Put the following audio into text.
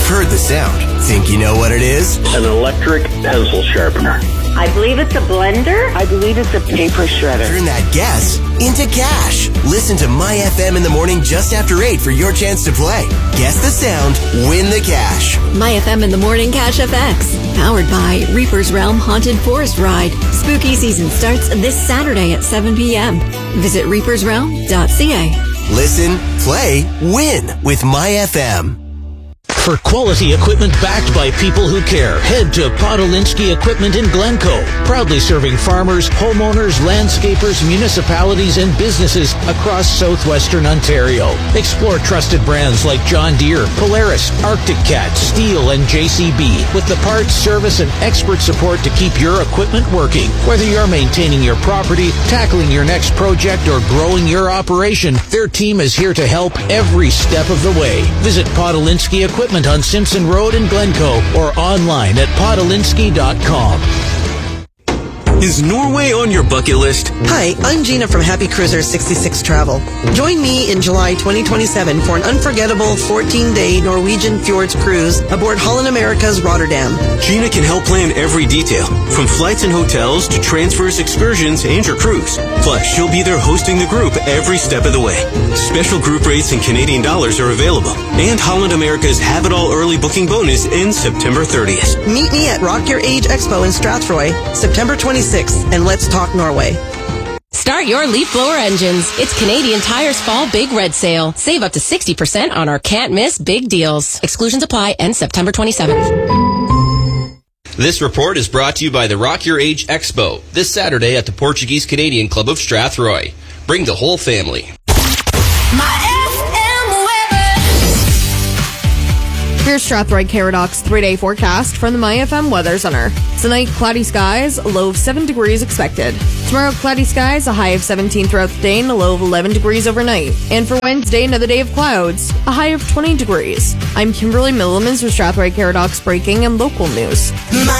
You've heard the sound. Think you know what it is? An electric pencil sharpener. I believe it's a blender. I believe it's a paper shredder. Turn that guess into cash. Listen to My FM in the morning just after 8 for your chance to play. Guess the sound, win the cash. My FM in the morning Cash FX. Powered by Reaper's Realm Haunted Forest Ride. Spooky season starts this Saturday at 7 p.m. Visit reapersrealm.ca. Listen, play, win with My FM. For quality equipment backed by people who care, head to Podolinsky Equipment in Glencoe. Proudly serving farmers, homeowners, landscapers, municipalities, and businesses across southwestern Ontario. Explore trusted brands like John Deere, Polaris, Arctic Cat, Steel, and JCB with the parts, service, and expert support to keep your equipment working. Whether you're maintaining your property, tackling your next project, or growing your operation, their team is here to help every step of the way. Visit Podolinsky Equipment on Simpson Road in Glencoe or online at podolinsky.com. Is Norway on your bucket list? Hi, I'm Gina from Happy Cruiser 66 Travel. Join me in July 2027 for an unforgettable 14-day Norwegian Fjords cruise aboard Holland America's Rotterdam. Gina can help plan every detail, from flights and hotels to transfers, excursions, and your cruise. Plus, she'll be there hosting the group every step of the way. Special group rates in Canadian dollars are available. And Holland America's Have It All early booking bonus ends September 30th. Meet me at Rock Your Age Expo in Strathroy, September 26th, and let's talk Norway. Start your leaf blower engines. It's Canadian Tire's Fall Big Red Sale. Save up to 60% on our can't miss big deals. Exclusions apply, end September 27th. This report is brought to you by the Rock Your Age Expo, this Saturday at the Portuguese Canadian Club of Strathroy. Bring the whole family. Here's Strathroy Caradox 3-day forecast from the MyFM Weather Center. Tonight, cloudy skies, a low of 7 degrees expected. Tomorrow, cloudy skies, a high of 17 throughout the day and a low of 11 degrees overnight. And for Wednesday, another day of clouds, a high of 20 degrees. I'm Kimberly Millimans with Strathroy Caradox Breaking and Local News.